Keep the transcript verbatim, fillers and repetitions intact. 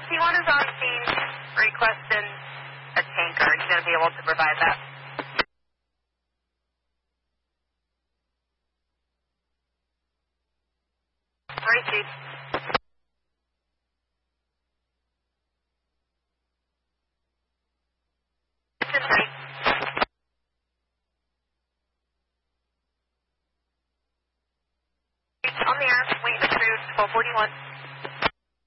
T one is on scene requesting a tanker. Are you going to be able to provide that? Received. On the air, waiting to cruise, twelve forty-one.